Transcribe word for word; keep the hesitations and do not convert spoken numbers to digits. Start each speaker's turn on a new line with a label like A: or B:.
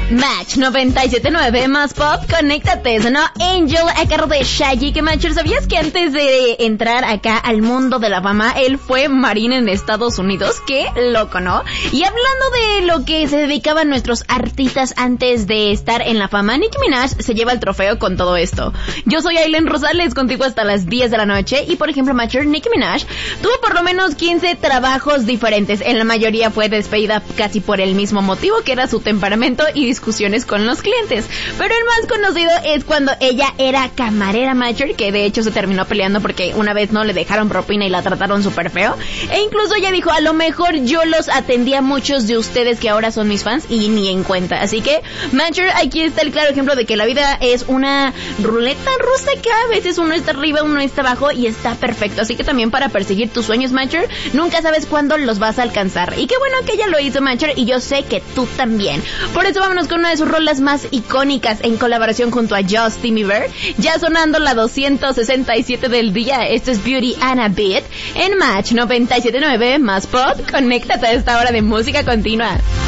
A: Match noventa y siete punto nueve más pop, conéctate, sonó Angel a cargo de Shaggy. Que Matcher, ¿sabías que antes de entrar acá al mundo de la fama, él fue marín en Estados Unidos? Qué loco, ¿no? Y hablando de lo que se dedicaban nuestros artistas antes de estar en la fama, Nicki Minaj se lleva el trofeo con todo esto. Yo soy Aileen Rosales, contigo hasta las diez de la noche, y por ejemplo, Matcher, Nicki Minaj tuvo por lo menos quince trabajos diferentes. En la mayoría fue despedida casi por el mismo motivo, que era su temperamento y discusiones con los clientes. Pero el más conocido es cuando ella era camarera, Matcher, que de hecho se terminó peleando porque una vez no le dejaron propina y la trataron súper feo. E incluso ella dijo, a lo mejor yo los atendí a muchos de ustedes que ahora son mis fans y ni en cuenta. Así que, Matcher, aquí está el claro ejemplo de que la vida es una ruleta rusa, que a veces uno está arriba, uno está abajo y está perfecto. Así que también para perseguir tus sueños, Matcher, nunca sabes cuándo los vas a alcanzar. Y qué bueno que ella lo hizo, Matcher, y yo sé que tú también. Por eso vámonos con una de sus rolas más icónicas en colaboración junto a Justin Bieber, ya sonando la doscientos sesenta y siete del día. Esto es Beauty and a Beat en Match noventa y siete punto nueve más pop. Conéctate a esta hora de música continua.